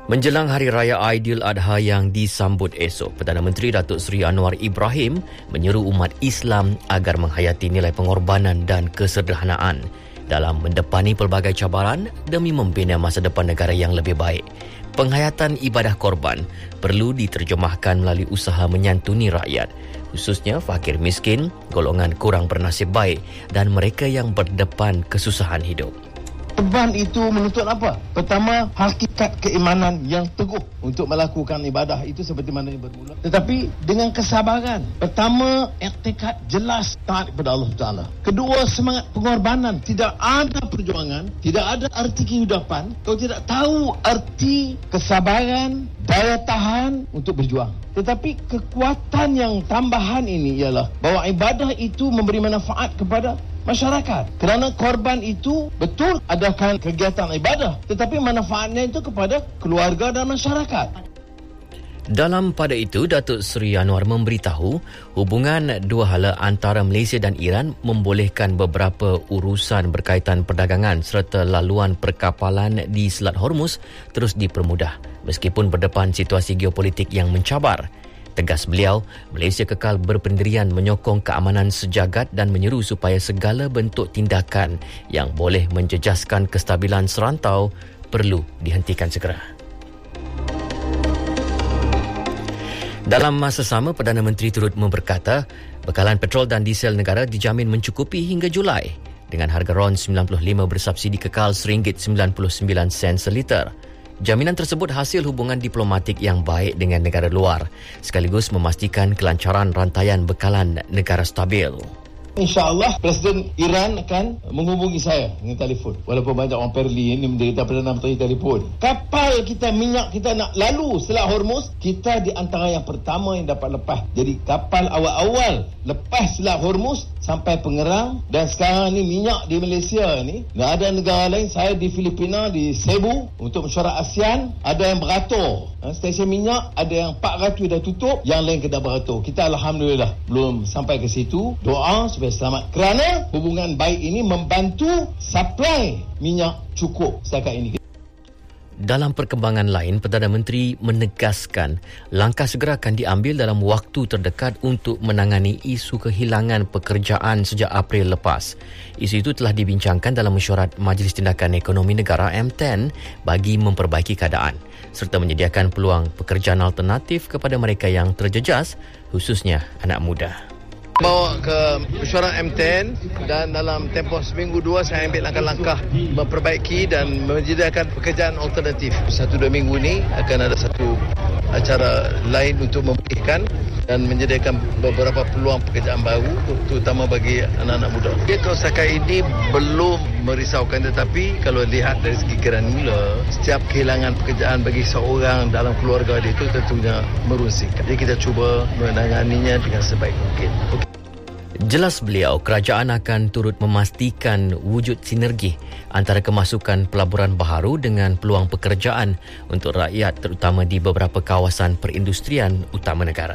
Menjelang Hari Raya Aidiladha yang disambut esok, Perdana Menteri Datuk Seri Anwar Ibrahim menyeru umat Islam agar menghayati nilai pengorbanan dan kesederhanaan dalam mendepani pelbagai cabaran demi membina masa depan negara yang lebih baik. Penghayatan ibadah korban perlu diterjemahkan melalui usaha menyantuni rakyat, khususnya fakir miskin, golongan kurang bernasib baik dan mereka yang berdepan kesusahan hidup. Korban itu menuntut apa? Pertama, hakikat keimanan yang teguh untuk melakukan ibadah itu seperti mana yang bermula. Tetapi dengan kesabaran. Pertama, iktikad jelas taat kepada Allah Ta'ala. Kedua, semangat pengorbanan. Tidak ada perjuangan, tidak ada arti kehidupan kalau tidak tahu arti kesabaran, daya tahan untuk berjuang. Tetapi kekuatan yang tambahan ini ialah bahawa ibadah itu memberi manfaat kepada masyarakat. Kerana korban itu betul adakan kegiatan ibadah, tetapi manfaatnya itu kepada keluarga dan masyarakat. Dalam pada itu, Datuk Seri Anwar memberitahu hubungan dua hala antara Malaysia dan Iran membolehkan beberapa urusan berkaitan perdagangan serta laluan perkapalan di Selat Hormuz terus dipermudah meskipun berdepan situasi geopolitik yang mencabar. Tegas beliau, Malaysia kekal berpendirian menyokong keamanan sejagat dan menyeru supaya segala bentuk tindakan yang boleh menjejaskan kestabilan serantau perlu dihentikan segera. Dalam masa sama, Perdana Menteri turut berkata, bekalan petrol dan diesel negara dijamin mencukupi hingga Julai dengan harga RON 95 bersubsidi kekal RM1.99 seliter. Jaminan tersebut hasil hubungan diplomatik yang baik dengan negara luar, sekaligus memastikan kelancaran rantaian bekalan negara stabil. InsyaAllah Presiden Iran akan menghubungi saya dengan telefon. Walaupun banyak orang perli ini menderita Perdana Menteri telefon. Kapal kita, minyak kita nak lalu Selat Hormuz, kita di antara yang pertama yang dapat lepas. Jadi kapal awal-awal lepas Selat Hormuz sampai Pengerang, dan sekarang ni minyak di Malaysia ni, dan ada negara lain, saya di Filipina, di Cebu untuk mesyuarat ASEAN, ada yang beratur. Stesen minyak ada yang 400 dah tutup, yang lain kena beratur. Kita Alhamdulillah belum sampai ke situ. Doa supaya selamat, kerana hubungan baik ini membantu supply minyak cukup setakat ini. Dalam perkembangan lain, Perdana Menteri menegaskan langkah segera akan diambil dalam waktu terdekat untuk menangani isu kehilangan pekerjaan sejak April lepas. Isu itu telah dibincangkan dalam mesyuarat Majlis Tindakan Ekonomi Negara M10 bagi memperbaiki keadaan serta menyediakan peluang pekerjaan alternatif kepada mereka yang terjejas, khususnya anak muda. Bawa ke mesyuarat M10 dan dalam tempoh seminggu dua saya ambil langkah-langkah memperbaiki dan menyediakan pekerjaan alternatif. 1-2 minggu ini akan ada satu acara lain untuk memulihkan dan menyediakan beberapa peluang pekerjaan baru terutama bagi anak-anak muda. Kalau setakat ini belum merisaukan, tetapi kalau lihat dari segi granula, setiap kehilangan pekerjaan bagi seorang dalam keluarga dia itu tentunya merunsikkan. Jadi kita cuba menanganinya dengan sebaik mungkin. Jelas beliau, kerajaan akan turut memastikan wujud sinergi antara kemasukan pelaburan baharu dengan peluang pekerjaan untuk rakyat terutama di beberapa kawasan perindustrian utama negara.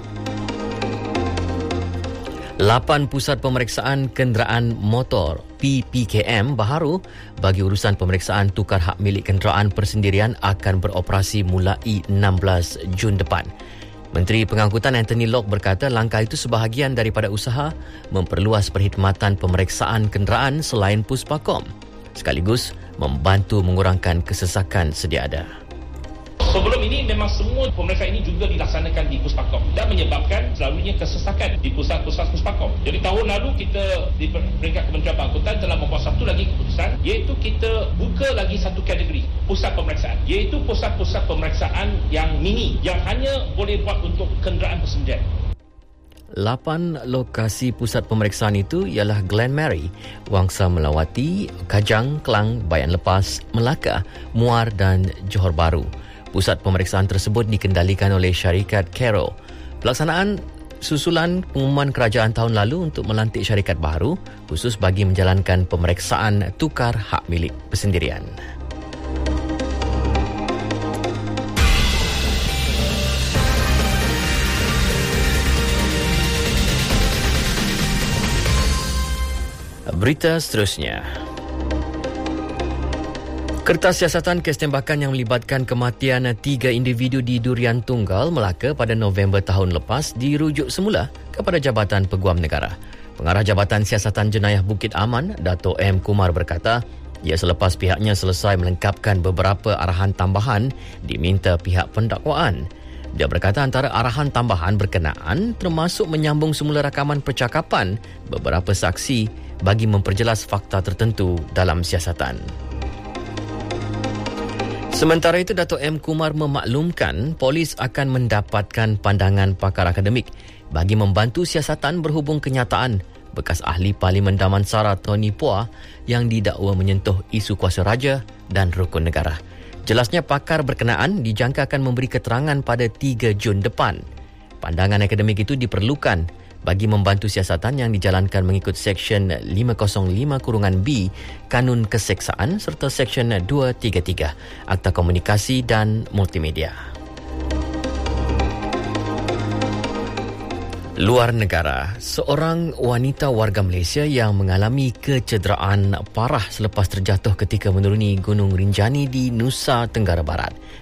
8 pusat pemeriksaan kenderaan motor PPKM baharu bagi urusan pemeriksaan tukar hak milik kenderaan persendirian akan beroperasi mulai 16 Jun depan. Menteri Pengangkutan Anthony Locke berkata langkah itu sebahagian daripada usaha memperluas perkhidmatan pemeriksaan kenderaan selain Puspakom, sekaligus membantu mengurangkan kesesakan sedia ada. Sebelum ini memang semua pemeriksaan ini juga dilaksanakan di Puspakom dan menyebabkan selalunya kesesakan di pusat-pusat Puspakom. Jadi tahun lalu kita di peringkat Kementerian Pengangkutan telah membuat satu lagi keputusan, iaitu kita buka lagi satu kategori pusat pemeriksaan, iaitu pusat-pusat pemeriksaan yang mini yang hanya boleh buat untuk kenderaan persendirian. 8 lokasi pusat pemeriksaan itu ialah Glen Mary, Wangsa Melawati, Kajang, Kelang, Bayan Lepas, Melaka, Muar dan Johor Bahru. Pusat pemeriksaan tersebut dikendalikan oleh syarikat Caro. Pelaksanaan susulan pengumuman kerajaan tahun lalu untuk melantik syarikat baru khusus bagi menjalankan pemeriksaan tukar hak milik persendirian. Berita seterusnya. Kertas siasatan kes tembakan yang melibatkan kematian 3 individu di Durian Tunggal, Melaka pada November tahun lepas dirujuk semula kepada Jabatan Peguam Negara. Pengarah Jabatan Siasatan Jenayah Bukit Aman, Dato' M. Kumar berkata, ia selepas pihaknya selesai melengkapkan beberapa arahan tambahan diminta pihak pendakwaan. Dia berkata antara arahan tambahan berkenaan termasuk menyambung semula rakaman percakapan beberapa saksi bagi memperjelas fakta tertentu dalam siasatan. Sementara itu, Dato' M. Kumar memaklumkan polis akan mendapatkan pandangan pakar akademik bagi membantu siasatan berhubung kenyataan bekas ahli Parlimen Damansara Tony Phua yang didakwa menyentuh isu kuasa raja dan rukun negara. Jelasnya pakar berkenaan dijangka akan memberi keterangan pada 3 Jun depan. Pandangan akademik itu diperlukan bagi membantu siasatan yang dijalankan mengikut Seksyen 505(b) Kanun Keseksaan serta Seksyen 233 Akta Komunikasi dan Multimedia. Luar negara, seorang wanita warga Malaysia yang mengalami kecederaan parah selepas terjatuh ketika menuruni Gunung Rinjani di Nusa Tenggara Barat